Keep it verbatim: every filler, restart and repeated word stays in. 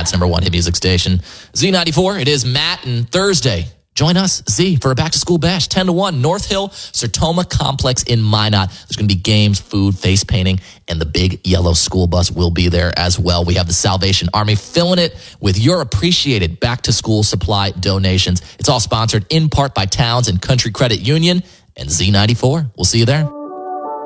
Minnett's number one hit music station. Z ninety-four, it is Matt, and Thursday, join us, Z, for a back-to-school bash, ten to one, North Hill, Sertoma Complex in Minot. There's going to be games, food, face painting, and the big yellow school bus will be there as well. We have the Salvation Army filling it with your appreciated back-to-school supply donations. It's all sponsored in part by Towns and Country Credit Union and Z ninety-four. We'll see you there.